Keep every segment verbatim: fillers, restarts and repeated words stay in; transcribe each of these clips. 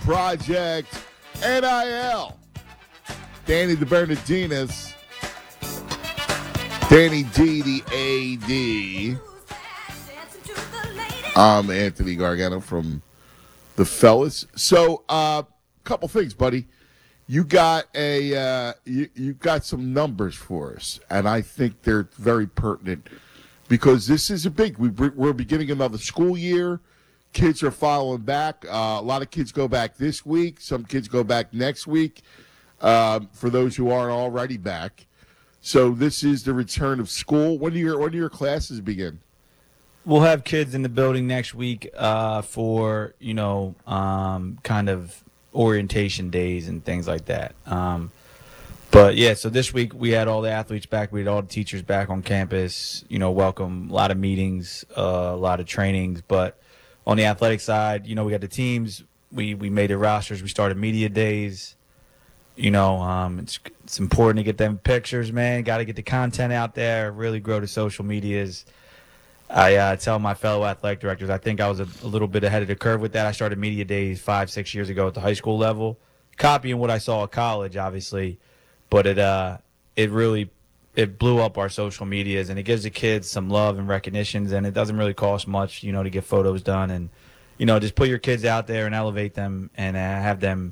Project N I L. Danny DeBernardinis. Danny D, the A D. I'm Anthony Gargano from the Fellas. So, a uh, couple things, buddy. You got a uh, you you got some numbers for us, and I think they're very pertinent because this is a big. We, we're beginning another school year. Kids are following back. Uh, a lot of kids go back this week. Some kids go back next week. Um, for those who aren't already back, so this is the return of school. When do your when do your classes begin? We'll have kids in the building next week uh, for you know um, kind of. orientation days and things like that. Um, but, yeah, so this week we had all the athletes back. We had all the teachers back on campus, you know, welcome, a lot of meetings, uh, a lot of trainings. But on the athletic side, you know, we got the teams. We we made the rosters. We started media days. You know, um, it's, it's important to get them pictures, man. Got to get the content out there, really grow the social medias. I uh, tell my fellow athletic directors, I think I was a, a little bit ahead of the curve with that. I started media days five, six years ago at the high school level, copying what I saw at college, obviously. But it uh, it really it blew up our social medias, and it gives the kids some love and recognitions, and it doesn't really cost much, you know, to get photos done. And, you know, just put your kids out there and elevate them and uh, have them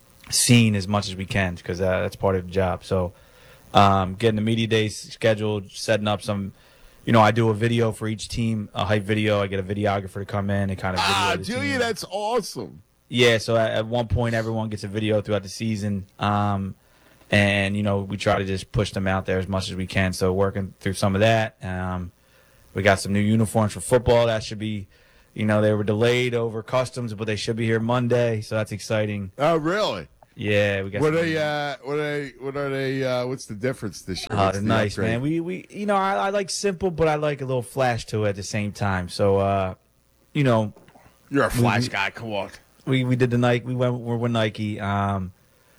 seen as much as we can because uh, that's part of the job. So um, getting the media days scheduled, setting up some – you know, I do a video for each team, a hype video. I get a videographer to come in and kind of video Ah, the Julia, team. that's awesome. Yeah, so at, at one point, everyone gets a video throughout the season. Um, and, you know, we try to just push them out there as much as we can. So working through some of that. Um, we got some new uniforms for football. That should be, you know, they were delayed over customs, but they should be here Monday. So that's exciting. Oh, really? Yeah, we got. What some are they? Uh, what are they? What are they? Uh, what's the difference this year? Oh, What's they're the nice, upgrade? man. We we you know I, I like simple, but I like a little flash to it at the same time. So, uh, you know, You're a flash we, guy. Come on. We we did the Nike. We went we're with Nike. Um,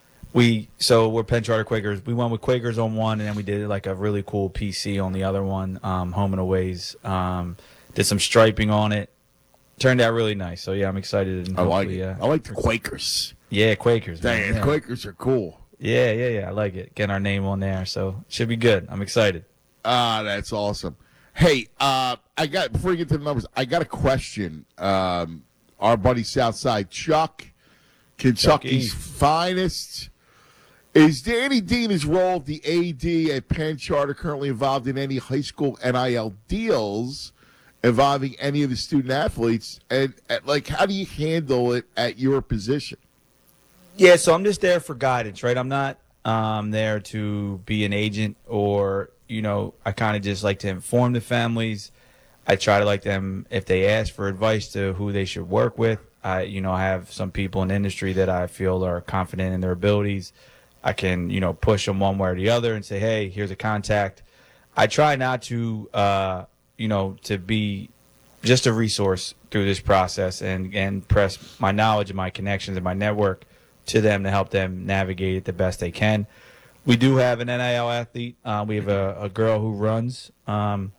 we so we're Penn Charter Quakers. We went with Quakers on one, and then we did like a really cool P C on the other one. Um, home and aways. Um, did some striping on it. Turned out really nice. So yeah, I'm excited. And I like hopefully, it. Uh, I like the Quakers. Yeah, Quakers. Man. Dang, Yeah. Quakers are cool. Yeah, yeah, yeah. I like it. Getting our name on there, so should be good. I'm excited. Ah, that's awesome. Hey, uh, I got before we get to the numbers, I got a question. Um, our buddy Southside Chuck, Kentucky's Chucky. finest. Is Danny Dean's role of the A D at Penn Charter currently involved in any high school N I L deals involving any of the student athletes? And, and like, how do you handle it at your position? Yeah, so I'm just there for guidance, right? I'm not um, there to be an agent or, you know, I kind of just like to inform the families. I try to like them, if they ask for advice to who they should work with. I, you know, I have some people in the industry that I feel are confident in their abilities. I can, you know, push them one way or the other and say, hey, here's a contact. I try not to, uh, you know, to be just a resource through this process and, and press my knowledge and my connections and my network to them to help them navigate it the best they can. We do have an N I L athlete. Uh, we have a, a girl who runs, um,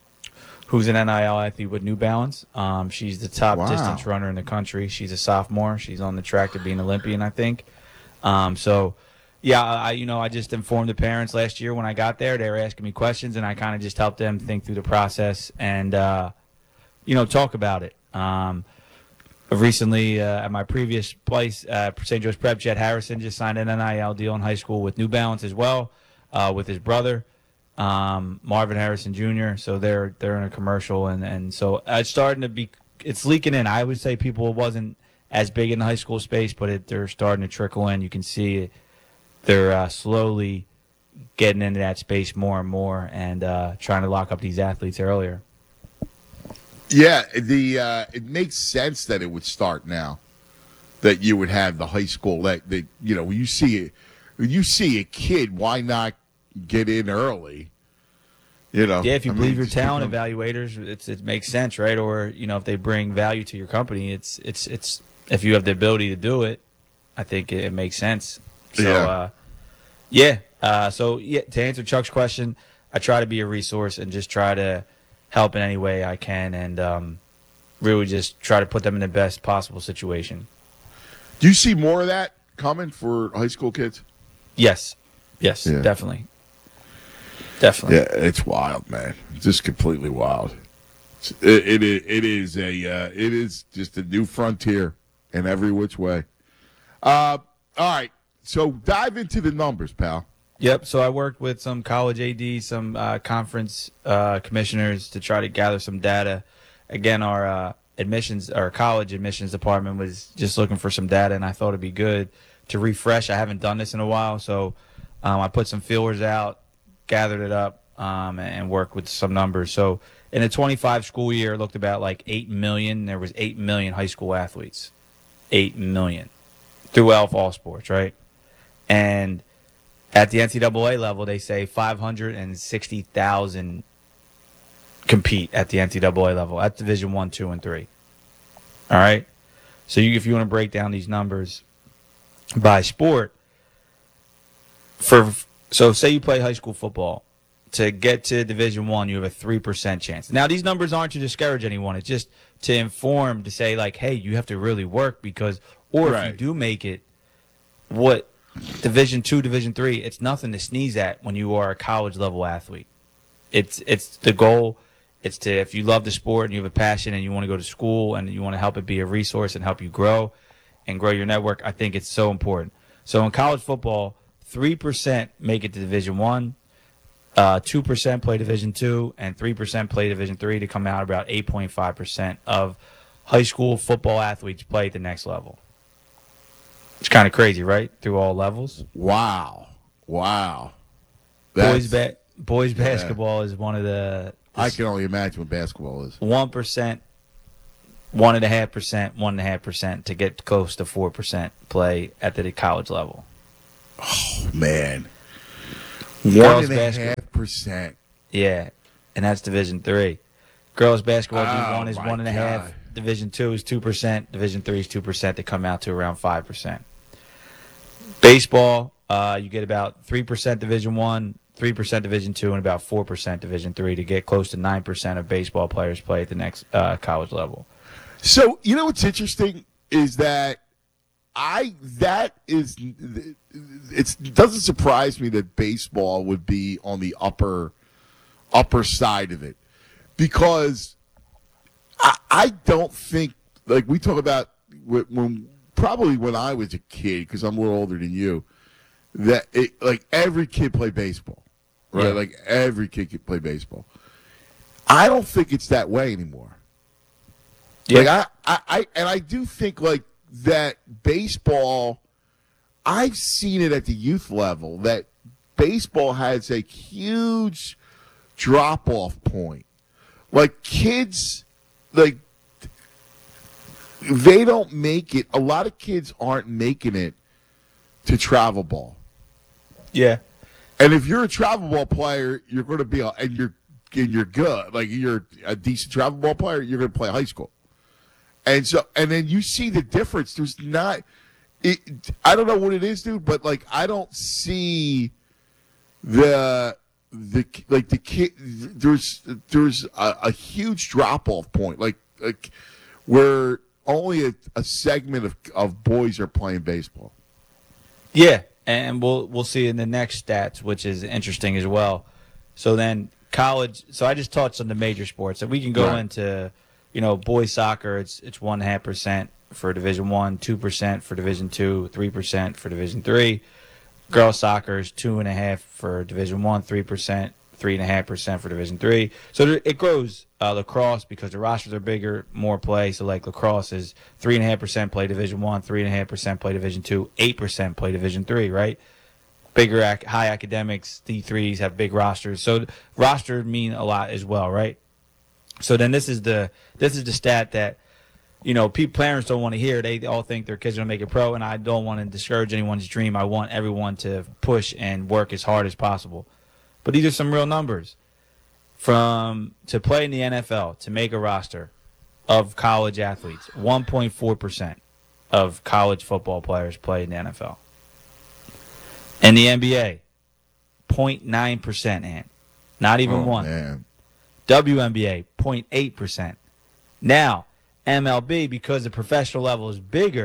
who's an N I L athlete with New Balance. Um, she's the top Wow. distance runner in the country. She's a sophomore. She's on the track to be an Olympian, I think. Um, so, yeah, I you know I just informed the parents last year when I got there. They were asking me questions, and I kind of just helped them think through the process and uh, you know talk about it. Um, Recently, uh, at my previous place, uh, Saint Joe's Prep, Jet Harrison just signed an N I L deal in high school with New Balance as well, uh, with his brother, um, Marvin Harrison Junior So they're they're in a commercial, and, and so it's starting to be it's leaking in. I would say people wasn't as big in the high school space, but it, they're starting to trickle in. You can see it. They're uh, slowly getting into that space more and more, and uh, trying to lock up these athletes earlier. Yeah, the uh, it makes sense that it would start now. That you would have the high school that, that you know when you see it, when you see a kid, why not get in early? You know, Yeah, if you I mean, believe your just talent become- evaluators, it's, it makes sense, right? Or you know, if they bring value to your company, it's it's it's if you have the ability to do it, I think it, it makes sense. So, Yeah. uh, yeah. Uh, so yeah, to answer Chuck's question, I try to be a resource and just try to help in any way I can, and um, really just try to put them in the best possible situation. Do you see more of that coming for high school kids? Yes, yes, Yeah. definitely, definitely. Yeah, it's wild, man. It's just completely wild. It's, it, it it is a uh, it is just a new frontier in every which way. Uh, all right, so dive into the numbers, pal. Yep. So I worked with some college A Ds, some uh, conference uh, commissioners to try to gather some data. Again, our uh, admissions, our college admissions department was just looking for some data, and I thought it'd be good to refresh. I haven't done this in a while, so um, I put some feelers out, gathered it up, um, and worked with some numbers. So in a twenty-five school year, it looked about like eight million. There was eight million high school athletes, eight million throughout all sports, right? And at the N C double A level, they say five hundred sixty thousand compete at the N C double A level at Division One, Two, and Three. All right. So you, if you want to break down these numbers by sport, for so say you play high school football, to get to Division One, you have a three percent chance. Now these numbers aren't to discourage anyone; it's just to inform, to say like, hey, you have to really work because, or Right. if you do make it, what Division Two, Division Three, it's nothing to sneeze at when you are a college level athlete. It's it's the goal. It's to, if you love the sport and you have a passion and you want to go to school and you want to help it be a resource and help you grow and grow your network, I think it's so important. So in college football, three percent make it to Division One, uh, two percent play Division Two, and three percent play Division Three, to come out about eight point five percent of high school football athletes play at the next level. It's kind of crazy, right? Through all levels. Wow, wow. Boys, That's- ba- boys basketball is one of the I can only imagine what basketball is. one percent, one and a half percent, one and a half percent to get close to four percent play at the college level. Oh, man. One Girls and a basketball- half percent. Yeah, and that's Division Three. Girls basketball D one Oh, is my one and a half. God. Division Two is two percent. Division Three is two percent. To come out to around five percent. Baseball, uh, you get about three percent Division One, three percent Division Two, and about four percent Division Three, to get close to nine percent of baseball players play at the next uh, college level. So, you know what's interesting is that I that is it's, it doesn't surprise me that baseball would be on the upper upper side of it, because I, I don't think, like we talk about when, when probably when I was a kid, because I'm a little older than you, that it, like every kid played baseball, right? Yeah. Like every kid could play baseball. I don't think it's that way anymore. Yeah. Like I, I, I, and I do think like that baseball. I've seen it at the youth level that baseball has a huge drop off point. Like kids, like they don't make it. A lot of kids aren't making it to travel ball. Yeah. And if you're a travel ball player, you're going to be a, and you're and you're good. Like you're a decent travel ball player, you're going to play high school. And so, and then you see the difference. There's not, it, I don't know what it is, dude, but like I don't see the the like the kid. There's there's a, a huge drop off point, like like where only a, a segment of of boys are playing baseball. Yeah, and we'll we'll see in the next stats, which is interesting as well. So then college. So I just touched on the major sports, and we can go Right. into, you know, boys soccer. It's it's one and a half percent for Division One, two percent for Division Two, three percent for Division Three. Girls soccer is two and a half for Division One, three percent, three and a half percent for Division Three. So there- it grows. Uh, lacrosse, because the rosters are bigger, more play. So like lacrosse is three and a half percent play Division One, three and a half percent play Division Two, eight percent play Division Three. Right? Bigger ac- high academics. D threes have big rosters. So roster mean a lot as well, right? So then this is the this is the stat that, you know, people, parents don't want to hear. They all think their kids are going to make it pro, and I don't want to discourage anyone's dream. I want everyone to push and work as hard as possible. But these are some real numbers. From to play in the N F L, to make a roster of college athletes, one point four percent of college football players play in the N F L. In the N B A, zero point nine percent, and not even Oh, one. man. W N B A, zero point eight percent. Now, M L B, because the professional level is bigger,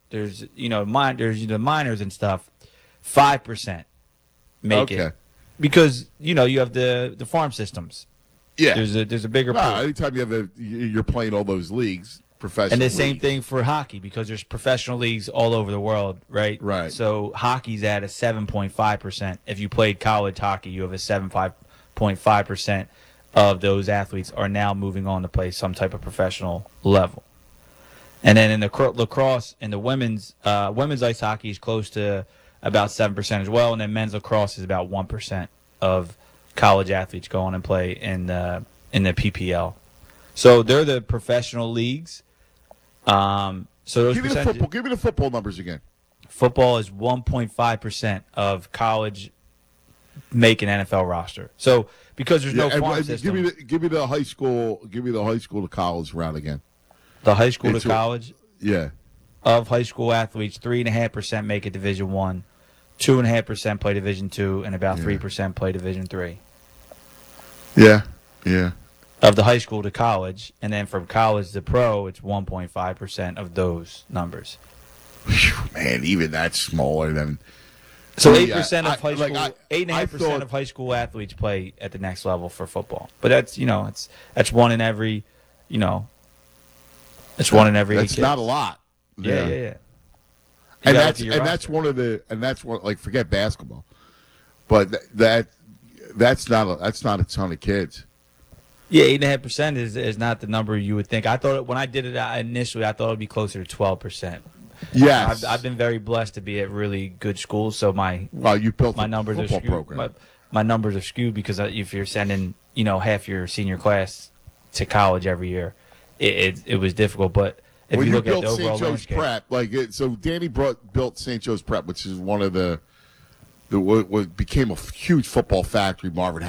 there's you know min- there's the minors and stuff. Five percent make Okay. it because you know you have the the farm systems. Yeah. There's a there's a bigger Nah, pool. anytime you have a, you're playing all those leagues, professional. And the same leagues. thing for hockey because there's professional leagues all over the world, right? Right. So hockey's at a seven point five percent. If you played college hockey, you have a seven point five percent of those athletes are now moving on to play some type of professional level. And then in the cr- lacrosse and the women's uh, women's ice hockey is close to about seven percent as well, and then men's lacrosse is about one percent of college athletes go on and play in the in the P P L. So they're the professional leagues. Um, so those Give me the percentages- football. Give me the football numbers again. football is one point five percent of college make an N F L roster. So because there's no Yeah, and- farm and system, give me the give me the high school. Give me the high school to college round again. the high school to It's a- college Yeah. of high school athletes, three and a half percent make it Division One, two and a half percent play Division Two, and about Yeah. three percent play Division Three. Yeah. Yeah. Of the high school to college, and then from college to pro, it's one point five percent of those numbers. Phew, man, even that's smaller than. So Yeah, eight percent of I- high like, school, I- eight and a I half percent thought- of high school athletes play at the next level for football. But that's you know, it's that's one in every, you know, it's one in every. That's eight kids. not a lot. Yeah, yeah, yeah. You And gotta that's look at your and that's roster. one of the and that's what like forget basketball, but th- that that's not a, that's not a ton of kids. Yeah, eight and a half percent is is not the number you would think. I thought when I did it uh, initially, I thought it would be closer to twelve percent. Yes, I've, I've been very blessed to be at really good schools, so my well, you built my a numbers are football skewed. program. My, my numbers are skewed because if you're sending you know half your senior class to college every year, it it, it was difficult. But if when you you, look at built the overall Saint Joe's landscape, Prep, like it, so, Danny brought built Saint Joe's Prep, which is one of the the what, what became a huge football factory. Marvin